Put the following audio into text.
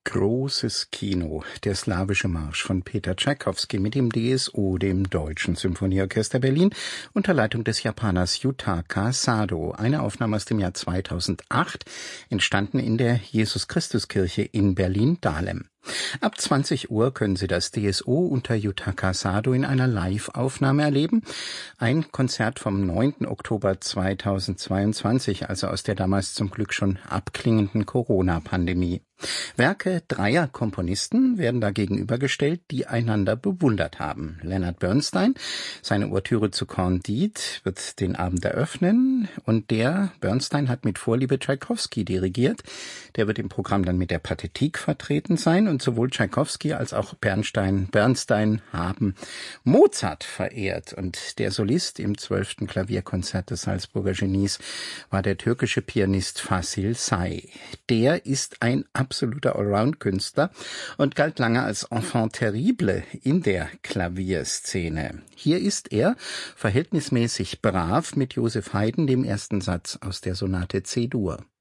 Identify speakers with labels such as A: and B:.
A: Großes Kino, der Slawische Marsch von Peter Tschaikowski mit dem DSO, dem Deutschen Symphonieorchester Berlin, unter Leitung des Japaners Yutaka Sado. Eine Aufnahme aus dem Jahr 2008, entstanden in der Jesus-Christus-Kirche in Berlin-Dahlem. Ab 20 Uhr können Sie das DSO unter Yutaka Sado in einer Live-Aufnahme erleben. Ein Konzert vom 9. Oktober 2022, also aus der damals zum Glück schon abklingenden Corona-Pandemie. Werke dreier Komponisten werden da gegenübergestellt, die einander bewundert haben. Leonard Bernstein, seine Ouvertüre zu Candide, wird den Abend eröffnen, und Bernstein hat mit Vorliebe Tschaikowski dirigiert. Der wird im Programm dann mit der Pathetique vertreten sein, und sowohl Tschaikowski als auch Bernstein haben Mozart verehrt, und der Solist im 12. Klavierkonzert des Salzburger Genies war der türkische Pianist Fasil Say. Der ist ein absoluter Allround-Künstler und galt lange als Enfant terrible in der Klavierszene. Hier ist er verhältnismäßig brav mit Joseph Haydn, dem ersten Satz aus der Sonate C-Dur.